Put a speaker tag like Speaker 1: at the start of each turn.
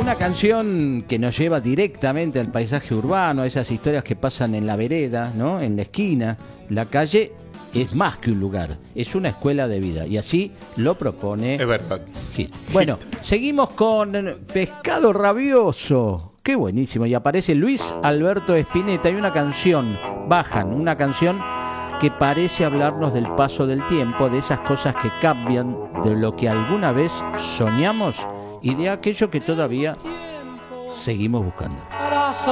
Speaker 1: una canción que nos lleva directamente al paisaje urbano, a esas historias que pasan en la vereda, ¿no? En la esquina. La calle es más que un lugar, es una escuela de vida. Y así lo propone.
Speaker 2: Es verdad.
Speaker 1: Hit. Bueno, seguimos con Pescado Rabioso. Qué buenísimo. Y aparece Luis Alberto Spinetta. Hay una canción, bajan, una canción que parece hablarnos del paso del tiempo, de esas cosas que cambian, de lo que alguna vez soñamos y de aquello que todavía seguimos buscando.